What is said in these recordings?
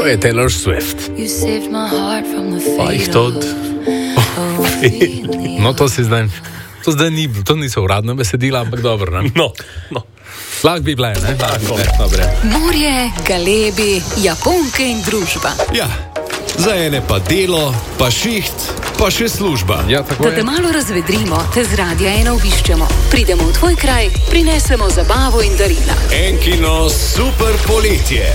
To je Taylor Swift. Pa jih to... No, to zdaj ni, to niso uradno besedila, ampak dobro, ne? No. Lahko bi bile, ne? Morje, galebi, Japonke in družba. Ja, za ene pa delo, pa šiht, pa še služba. Ja, tako Da te je. malo razvedrimo, te z Radia 1 obiščemo. Pridemo v tvoj kraj, prinesemo zabavo in darila. Enkino super poletje.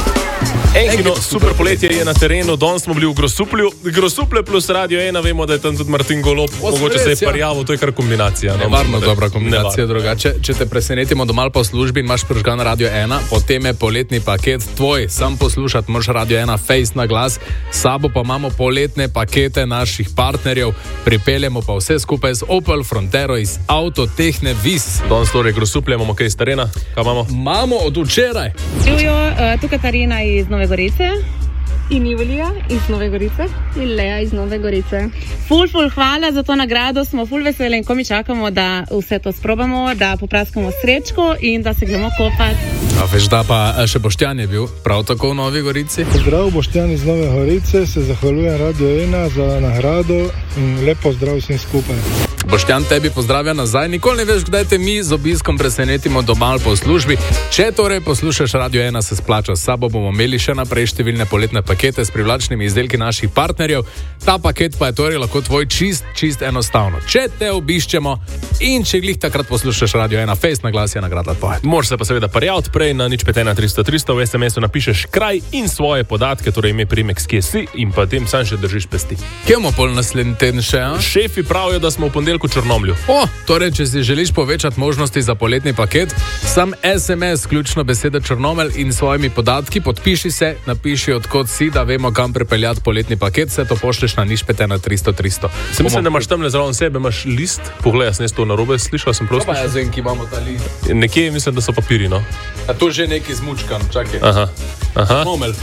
Enkino super poletje je na terenu, danes smo bili v Grosuplju. Grosuplje plus Radio 1, vemo, da je tam tudi Martin Golob. Mogoče se je prijavil, to je kar kombinacija. No? Nevarno dobra kombinacija, drugače. Če te presenetimo doma ali pa v službi in imaš prižgan Radio 1, potem je poletni paket tvoj. Sam poslušati moraš Radio 1 face na glas. S sabo pa imamo poletne pakete naših partnerjev. Pripeljemo pa vse skupaj z Opel Frontero iz Avtotehne Vis. Danes torej Grosuplje, imamo kaj iz terena? Kaj imamo? Imamo od včeraj. Živijo tu Katarina iz Nove Gorice. In Julija iz Nove Gorice. In Lea iz Nove Gorice. Ful hvala za to nagrado, smo ful veseli in komi čakamo, da vse to sprobamo, da popraskamo srečko in da se gremo kopati. A veš, da pa še Boštjan je bil prav tako v Novi Gorici. Zdrav, Boštjan iz Nove Gorice, se zahvaljujem Radio 1 za nagrado in lepo zdrav vsem skupaj. Boštjan, tebi pozdravlja nazaj. Nikoli ne veš, kdaj te mi z obiskom presenetimo doma ali po službi. Če torej poslušaš Radio 1, se splača. S sabo bomo imeli še naprej številne poletne pakete s privlačnimi izdelki naših partnerjev. Ta paket pa je torej lahko tvoj čist enostavno. Če te obiščemo in če glih takrat poslušaš Radio 1 face na glas, je nagrada tvoja. Moraš se pa seveda prijaviti prej na 051 300 300, v SMS-u napišeš kraj in svoje podatke, torej ime, priimek, skje si in pa tem sam še držiš pesti. Kje bomo pol naslednji teden še, a? Šefi pravijo, da smo v ponedeljku v Črnomlju. Torej, če si želiš povečati možnosti za poletni paket, sam SMS, ključno beseda Črnomelj in svojimi podatki, podpiši se, napiši odkot si, da vemo, kam pripeljati poletni paket, se to pošleš na 051 300 300. Se mislim, da imaš tamle zraven sebe, imaš list, pogledaj, sem jaz to narobe slišal, sem prosto. Pa jaz vem, ki imamo ta list. Nekje mislim, da so papiri, no. A to že neki zmučkan, čakaj. Aha. Črnomelj.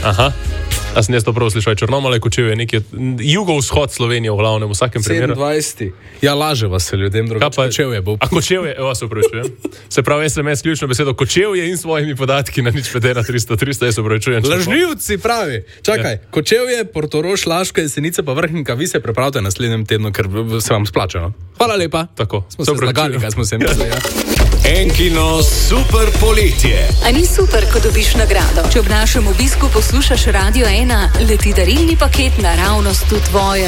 A sem jaz to prav slišal, Črnomelj je Kočevje, nekje jugovzhod Slovenije v glavnem, v vsakem primeru. 27. Ja, laže vas se ljudem, drugače Kočevje bo. A Kočevje, se upravičujem. Se pravi, SMS ključno besedo Kočevje in svojimi podatki na 051 300 300, jaz se upravičujem. Lažnivci pravi. Čakaj, Kočevje, Portorož, Laško, Jesenice pa Vrhnika, vi se prepravite naslednjem tednu, ker se vam splača, no? Hvala lepa. Tako. Smo se zlagali, kaj smo se mislili, ja. Enkino super poletje. A ni super, ko dobiš nagrado? Če ob našem obisku poslušaš Radio 1, leti darilni paket naravnost v tvoje